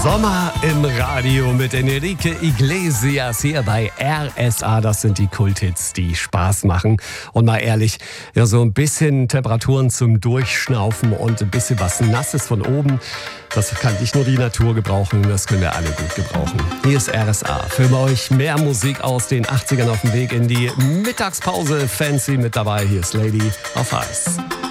Sommer im Radio mit Enrique Iglesias hier bei RSA. Das sind die Kulthits, die Spaß machen. Und mal ehrlich, ja, so ein bisschen Temperaturen zum Durchschnaufen und ein bisschen was Nasses von oben, das kann nicht nur die Natur gebrauchen, das können wir alle gut gebrauchen. Hier ist RSA. Für euch mehr Musik aus den 80ern auf dem Weg in die Mittagspause. Fancy mit dabei. Hier ist Lady of Ice.